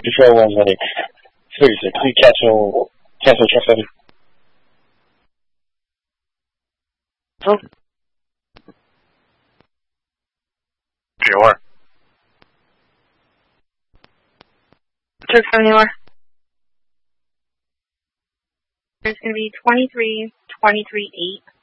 before 1 minute. Please cancel trust. Oh. Sure. Took anywhere. There's going to be 23, 23, 8.